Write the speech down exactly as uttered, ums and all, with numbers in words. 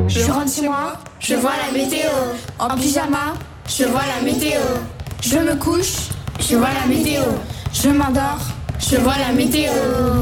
Je rentre chez moi, je vois la météo. En pyjama, je vois la météo. Je me couche, je vois la météo. Je m'endors, je vois la météo.